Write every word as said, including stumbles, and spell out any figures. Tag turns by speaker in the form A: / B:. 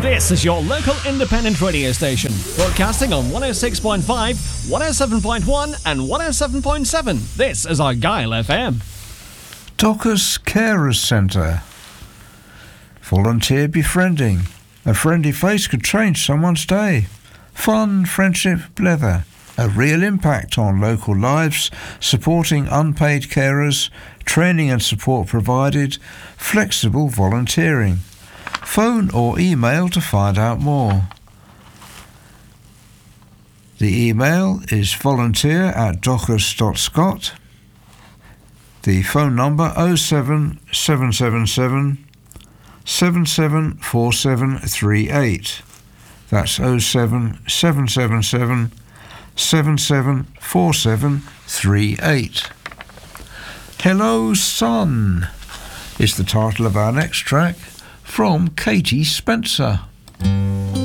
A: This is your local independent radio station, broadcasting on one oh six point five, one oh seven point one and one oh seven point seven. This is Argyle F M.
B: Dockers Carers Centre. Volunteer befriending. A friendly face could change someone's day. Fun, friendship, blether. A real impact on local lives, supporting unpaid carers, training and support provided, flexible volunteering. Phone or email to find out more. The email is volunteer at dockers dot scot. The phone number oh seven seven seven seven, seven seven four seven three eight. That's oh seven seven seven seven, seven seven four seven three eight. Hello Son is the title of our next track from Katie Spencer.